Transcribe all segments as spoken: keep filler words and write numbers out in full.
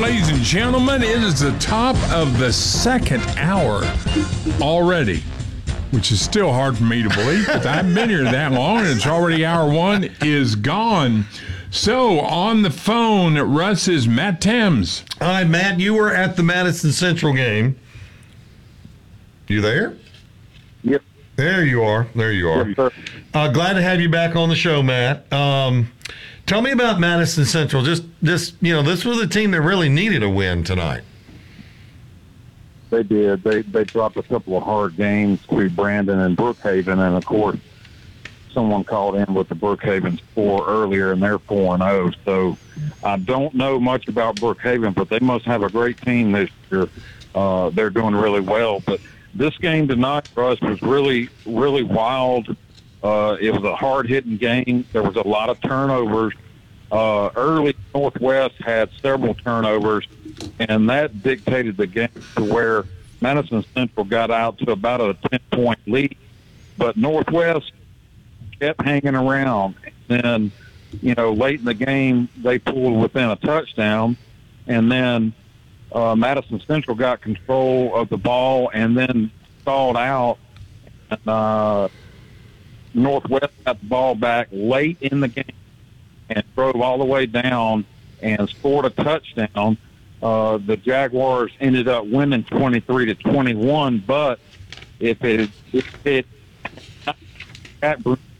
ladies and gentlemen. It is the top of the second hour already, which is still hard for me to believe because I haven't been here that long and it's already hour one is gone. So on the phone, Russ is Matt Thames. Hi, Matt. You were at the Madison Central game. You there? Yep. There you are. There you are. Yes, sir. Uh, glad to have you back on the show, Matt. Um, tell me about Madison Central. Just, just you know, this was a team that really needed a win tonight. They did. They they dropped a couple of hard games to Brandon and Brookhaven, and of course, someone called in with the Brookhaven score earlier, and they're four and zero. So I don't know much about Brookhaven, but they must have a great team this year. Uh, they're doing really well. But this game tonight, Russ, was really, really wild. Uh, it was a hard-hitting game. There was a lot of turnovers. Uh, early, Northwest had several turnovers, and that dictated the game to where Madison Central got out to about a ten-point lead. But Northwest kept hanging around. And then, you know, late in the game, they pulled within a touchdown, and then uh, Madison Central got control of the ball and then stalled out. And, uh, Northwest got the ball back late in the game and drove all the way down and scored a touchdown. Uh, the Jaguars ended up winning twenty-three to twenty-one, but if it if it at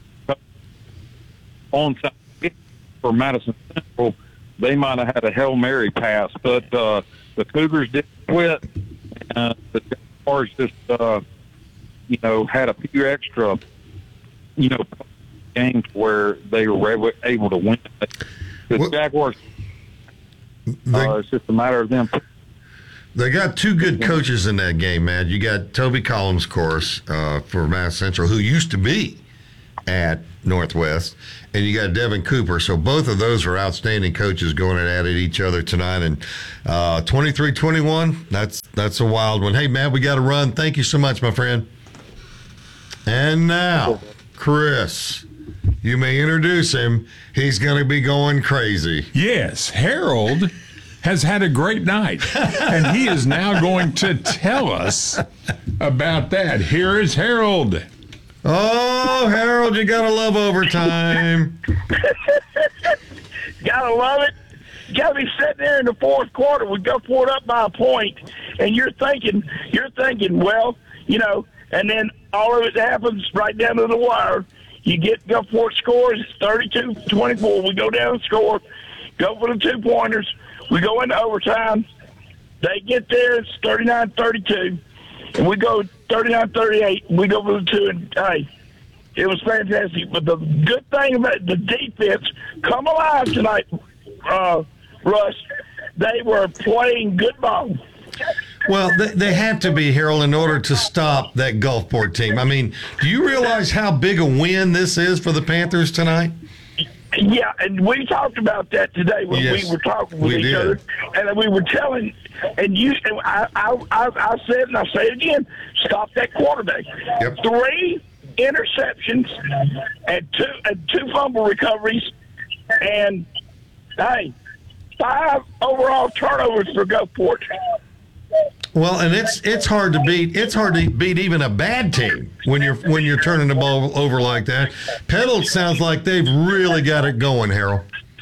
onside for Madison Central, they might have had a Hail Mary pass, but uh, the Cougars didn't quit. Uh, the Jaguars just, uh, you know, had a few extra, you know, games where they were able to win. The well, Jaguars, they, uh, it's just a matter of them. They got two good coaches in that game, man. You got Toby Collins, of course, uh, for Mass Central, who used to be at Northwest, and you got Devin Cooper. So both of those are outstanding coaches going at it each other tonight. And uh, twenty-three twenty-one, that's that's a wild one. Hey, Matt, we got to run. Thank you so much, my friend. And now, Chris, you may introduce him. He's going to be going crazy. Yes, Harold has had a great night, and he is now going to tell us about that. Here is Harold. Oh, Harold, you gotta love overtime. Gotta love it. Gotta be sitting there in the fourth quarter with Gulfport up by a point, and you're thinking, you're thinking, well, you know, and then all of it happens right down to the wire. You get Gulfport scores, it's thirty-two twenty-four. We go down and score, go for the two-pointers. We go into overtime. They get there, it's thirty-nine thirty-two. And we go thirty-nine thirty-eight. We go for the two, and hey, it was fantastic. But the good thing about the defense, come alive tonight, uh, Russ. They were playing good ball. Well, they, they have to be, Harold, in order to stop that Gulfport team. I mean, do you realize how big a win this is for the Panthers tonight? Yeah, and we talked about that today when Yes, we were talking with we each did. other, and we were telling, and you, and I, I, I, I said, and I say it again, stop that quarterback. Yep. Three interceptions and two, and two fumble recoveries, and hey, five overall turnovers for Gulfport. Well, and it's it's hard to beat. It's hard to beat even a bad team when you're when you're turning the ball over like that. Pedal sounds like they've really got it going, Harold.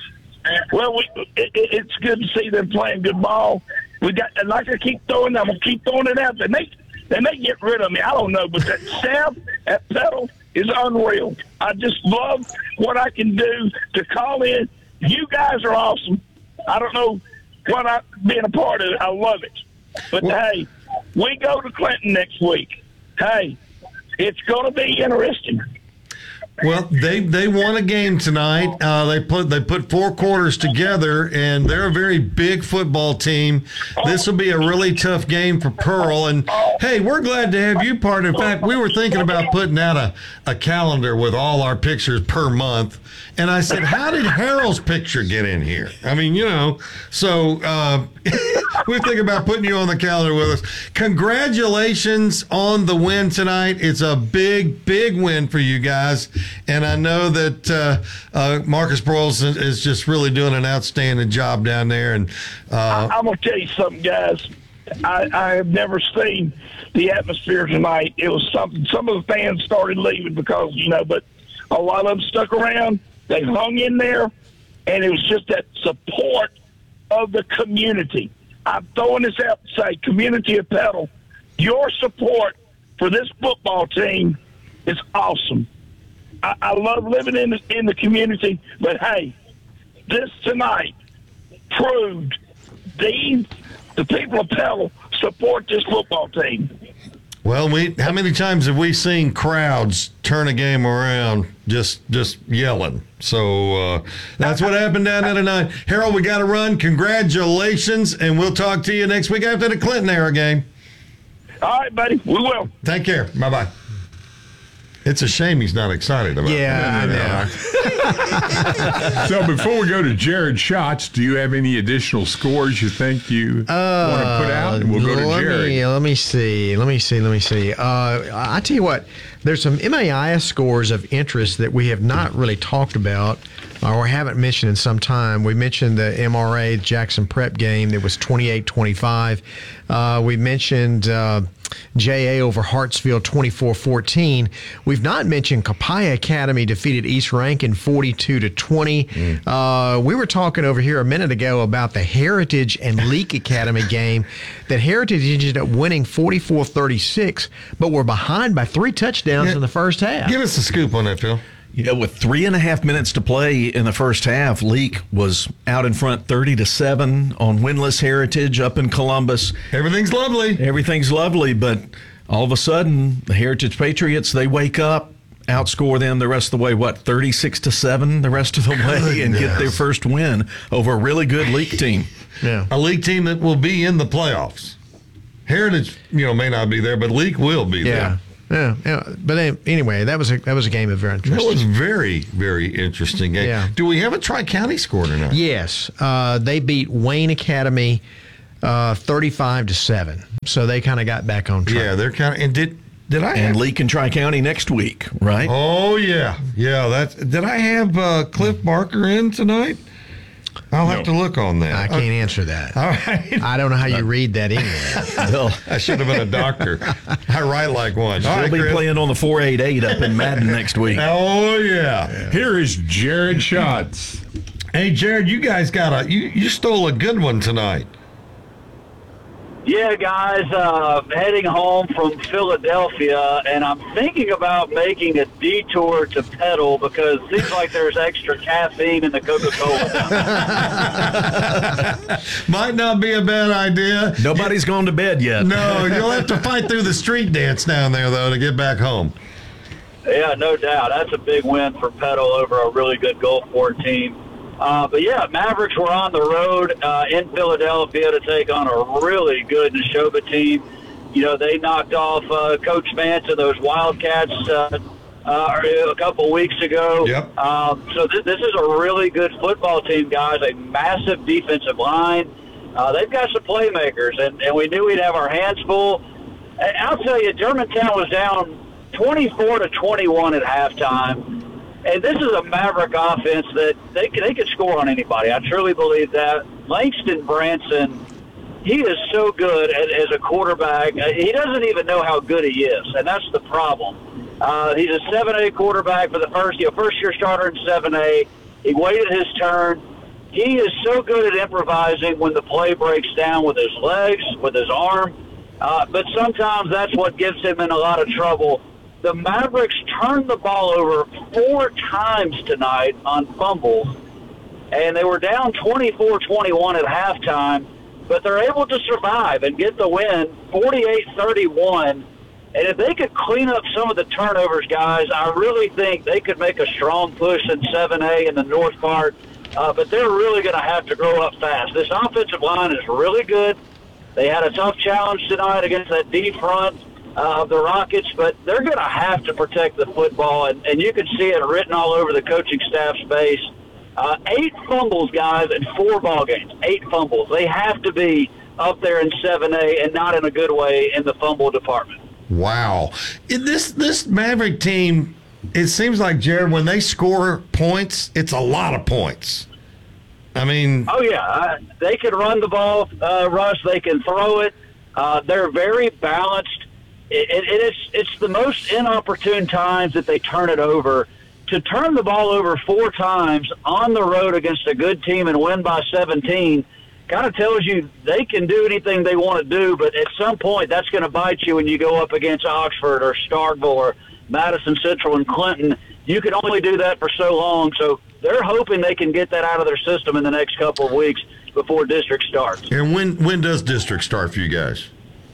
Well, we, it, it's good to see them playing good ball. We got, and like I keep throwing, I'm gonna keep throwing it out. They may they may get rid of me. I don't know, but that staff at Pedal is unreal. I just love what I can do to call in. You guys are awesome. I don't know what I being a part of it. I love it. But, well, hey, we go to Clinton next week. Hey, it's going to be interesting. Well, they they won a game tonight. Uh, they put they put four quarters together, and they're a very big football team. This will be a really tough game for Pearl. And hey, we're glad to have you part. In fact, we were thinking about putting out a, a calendar with all our pictures per month. And I said, how did Harold's picture get in here? I mean, you know, so uh, we think about putting you on the calendar with us. Congratulations on the win tonight. It's a big, big win for you guys. And I know that uh, uh, Marcus Broyles is just really doing an outstanding job down there. And uh, I, I'm going to tell you something, guys. I, I have never seen the atmosphere tonight. It was something. Some of the fans started leaving because, you know, but a lot of them stuck around. They hung in there, and it was just that support of the community. I'm throwing this out to say, community of Petal, your support for this football team is awesome. I, I love living in the, in the community, but hey, this tonight proved these the people of Petal support this football team. Well, we how many times have we seen crowds turn a game around just just yelling? So uh, that's what happened down there tonight. Harold, we got to run. Congratulations, and we'll talk to you next week after the Clinton era game. All right, buddy. We will. Take care. Bye-bye. It's a shame he's not excited about yeah, that. I know. So before we go to Jared Schatz, do you have any additional scores you think you uh, want to put out? And we'll go to let Jared. Me, let me see. Let me see. Let me see. Uh, I tell you what, there's some M A I S scores of interest that we have not really talked about or haven't mentioned in some time. We mentioned the M R A Jackson Prep game that was twenty-eight twenty-five. Uh, we mentioned uh, J A over Hartsfield twenty-four fourteen. We've not mentioned Copiah Academy defeated East Rankin forty-two to twenty. Mm. Uh, we were talking over here a minute ago about the Heritage and Leak Academy game that Heritage ended up winning forty-four thirty-six, but were behind by three touchdowns yeah. in the first half. Give us a scoop on that, Phil. Yeah, with three and a half minutes to play in the first half, Leak was out in front thirty to seven on winless Heritage up in Columbus. Everything's lovely. Everything's lovely, but all of a sudden, the Heritage Patriots, they wake up, outscore them the rest of the way, what, thirty-six to seven the rest of the way, Goodness. and get their first win over a really good Leak team. Yeah, a Leak team that will be in the playoffs. Heritage, you know, may not be there, but Leak will be yeah. there. Yeah, yeah, but anyway, that was a that was a game of very interesting. That was very very interesting game. Yeah. Do we have a Tri-County score tonight? Yes, uh, they beat Wayne Academy uh, thirty-five to seven. So they kind of got back on track. Yeah, they're kind of and did did I and have, Leak and Tri-County next week, right? Oh yeah, yeah. That's did I have uh, Cliff Barker in tonight? I'll have no. to look on that. I can't okay. answer that. All right. I don't know how you read that email. Well, I should have been a doctor. I write like one. We'll right, be Chris? playing on the four eighty-eight up in Madden next week. Oh, yeah. yeah. Here is Jared Schatz. Hey, Jared, you guys got a, you, you stole a good one tonight. Yeah, guys, uh, heading home from Philadelphia, and I'm thinking about making a detour to Petal because it seems like there's extra caffeine in the Coca-Cola. Might not be a bad idea. Nobody's gone to bed yet. No, you'll have to fight through the street dance down there, though, to get back home. Yeah, no doubt. That's a big win for Petal over a really good Gulfport team. Uh, but, yeah, Mavericks were on the road uh, in Philadelphia to take on a really good Neshoba team. You know, they knocked off uh, Coach Vance and those Wildcats uh, uh, a couple weeks ago. Yep. Um, so th- this is a really good football team, guys, a massive defensive line. Uh, they've got some playmakers, and, and we knew we'd have our hands full. And I'll tell you, Germantown was down twenty-four to twenty-one at halftime. And this is a Maverick offense that they could, they could score on anybody. I truly believe that. Langston Branson, he is so good at, as a quarterback. He doesn't even know how good he is, and that's the problem. Uh, he's a seven A quarterback for the first, you know, first-year starter in seven A. He waited his turn. He is so good at improvising when the play breaks down with his legs, with his arm. Uh, but sometimes that's what gets him in a lot of trouble. The Mavericks turned the ball over four times tonight on fumbles, and they were down twenty-four twenty-one at halftime, but they're able to survive and get the win forty-eight thirty-one. And if they could clean up some of the turnovers, guys, I really think they could make a strong push in seven A in the north part, uh, but they're really going to have to grow up fast. This offensive line is really good. They had a tough challenge tonight against that D front Uh, of the Rockets, but they're going to have to protect the football, and, and you can see it written all over the coaching staff's face. Uh, eight fumbles, guys, in four ball games. Eight fumbles. They have to be up there in seven A, and not in a good way in the fumble department. Wow. In this this Maverick team, it seems like, Jared, when they score points, it's a lot of points. I mean, oh yeah, uh, they can run the ball, uh, Russ. They can throw it. Uh, they're very balanced. It, it, it's it's the most inopportune times that they turn it over. To turn the ball over four times on the road against a good team and win by seventeen kind of tells you they can do anything they want to do, but at some point that's going to bite you when you go up against Oxford or Starkville or Madison Central and Clinton. You can only do that for so long, so they're hoping they can get that out of their system in the next couple of weeks before district starts. And when when does district start for you guys?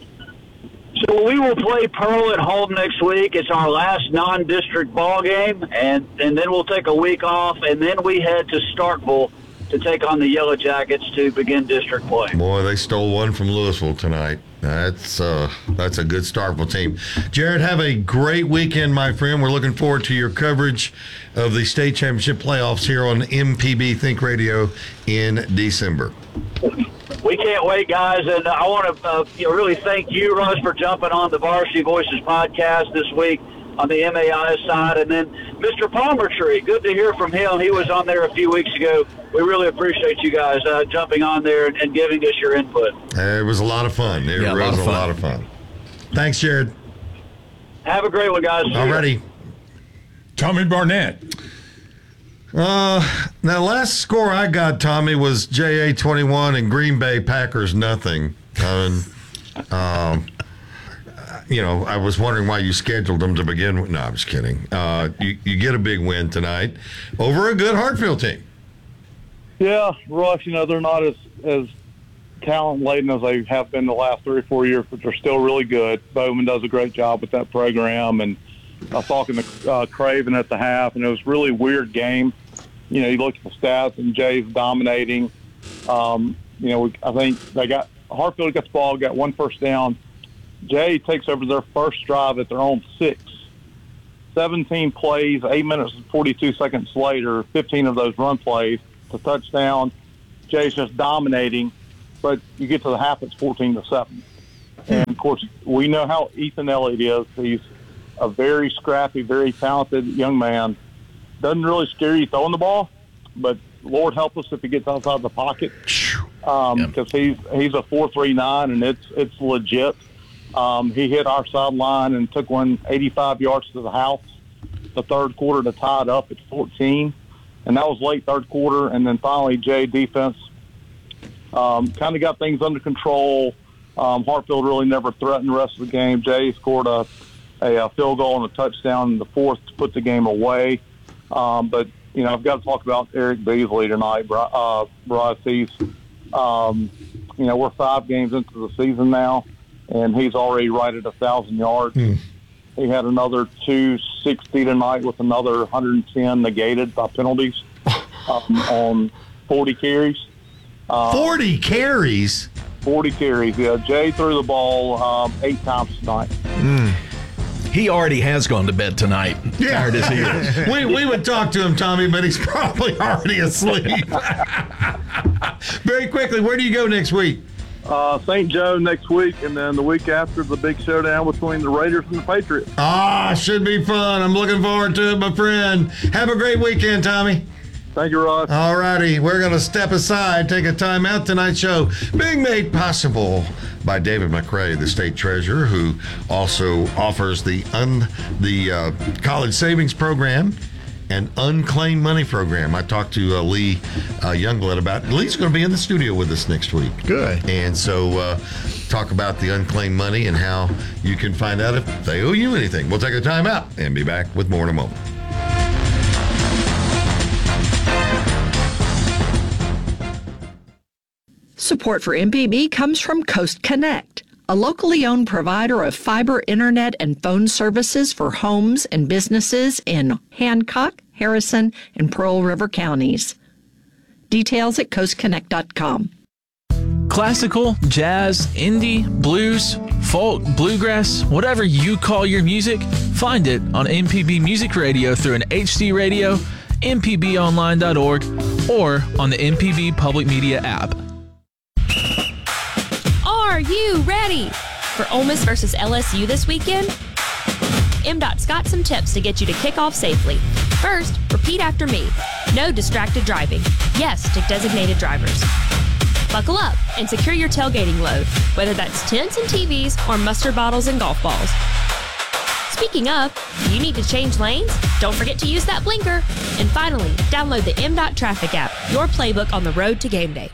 So we will play Pearl at home next week. It's our last non-district ball game, and, and then we'll take a week off, and then we head to Starkville to take on the Yellow Jackets to begin district play. Boy, they stole one from Louisville tonight. That's uh, that's a good Starkville team. Jared, have a great weekend, my friend. We're looking forward to your coverage of the state championship playoffs here on M P B Think Radio in December. We can't wait, guys, and I want to uh, you know, really thank you, Russ, for jumping on the Varsity Voices podcast this week on the M A I S side, and then Mister Palmertree, good to hear from him. He was on there a few weeks ago. We really appreciate you guys uh, jumping on there and, and giving us your input. It was a lot of fun. It Yeah, a was lot of a fun. lot of fun. Thanks, Jared. Have a great one, guys. Alrighty. Tommy Barnett. Uh, now, last score I got, Tommy, was J A twenty-one and Green Bay Packers nothing. Um, um, you know, I was wondering why you scheduled them to begin with. No, I'm just kidding. Uh, you, you get a big win tonight over a good Hartfield team. Yeah, Russ, you know, they're not as, as talent-laden as they have been the last three or four years, but they're still really good. Bowman does a great job with that program, and I was talking to uh, Craven at the half, and it was a really weird game. You know, you look at the stats, and Jay's dominating. Um, you know, we, I think they got Hartfield gets the ball, got one first down. Jay takes over their first drive at their own six. seventeen plays, eight minutes and forty-two seconds later, fifteen of those run plays to touchdown. Jay's just dominating, but you get to the half, it's fourteen to seven. And, of course, we know how Ethan Elliott is. He's a very scrappy, very talented young man. Doesn't really scare you throwing the ball, but Lord help us if he gets outside the pocket, um, because he's he's a four three nine, and it's it's legit. Um, he hit our sideline and took one eighty-five yards to the house the third quarter to tie it up at fourteen, and that was late third quarter. And then finally, Jay defense um, kind of got things under control. Um, Hartfield really never threatened the rest of the game. Jay scored a, a, a field goal and a touchdown in the fourth to put the game away. Um, but, you know, I've got to talk about Eric Beasley tonight, uh, Bryce. He's, um, you know, we're five games into the season now, and he's already right at one thousand yards. Mm. He had another two sixty tonight with another one hundred ten negated by penalties um, on forty carries. Um, forty carries? forty carries, yeah. Jay threw the ball um, eight times tonight. Mm. He already has gone to bed tonight. Yeah. Tired as he is. we, we would talk to him, Tommy, but he's probably already asleep. Very quickly, where do you go next week? Uh, Saint Joe next week, and then the week after, the big showdown between the Raiders and the Patriots. Ah, should be fun. I'm looking forward to it, my friend. Have a great weekend, Tommy. Thank you, Ross. All righty, we're going to step aside, take a time out. Tonight's show being made possible by David McRae, the state treasurer, who also offers the un, the uh, college savings program and unclaimed money program. I talked to uh, Lee uh, Youngblood about it. Lee's going to be in the studio with us next week. Good. And so uh, talk about the unclaimed money and how you can find out if they owe you anything. We'll take a time out and be back with more in a moment. Support for M P B comes from Coast Connect, a locally owned provider of fiber, internet, and phone services for homes and businesses in Hancock, Harrison, and Pearl River counties. Details at coast connect dot com. Classical, jazz, indie, blues, folk, bluegrass, whatever you call your music, find it on M P B Music Radio through an H D radio, m p b online dot org, or on the M P B Public Media app. Are you ready for Ole Miss versus L S U this weekend? M DOT's got some tips to get you to kick off safely. First, repeat after me. No distracted driving. Yes to designated drivers. Buckle up and secure your tailgating load, whether that's tents and T Vs or mustard bottles and golf balls. Speaking of, do you need to change lanes? Don't forget to use that blinker. And finally, download the M DOT Traffic app, your playbook on the road to game day.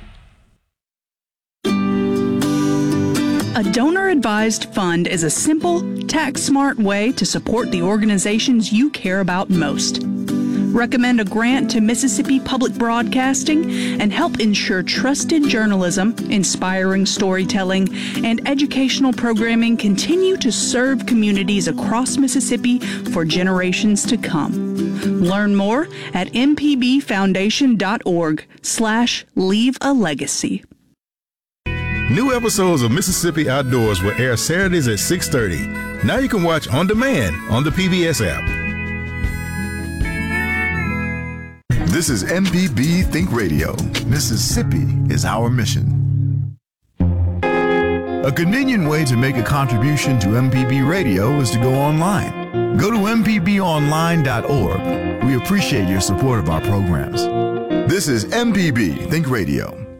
A donor-advised fund is a simple, tax-smart way to support the organizations you care about most. Recommend a grant to Mississippi Public Broadcasting and help ensure trusted journalism, inspiring storytelling, and educational programming continue to serve communities across Mississippi for generations to come. Learn more at mpbfoundation.org slash leave a legacy. New episodes of Mississippi Outdoors will air Saturdays at six thirty. Now you can watch on demand on the P B S app. This is M P B Think Radio. Mississippi is our mission. A convenient way to make a contribution to M P B Radio is to go online. Go to m p b online dot org. We appreciate your support of our programs. This is M P B Think Radio.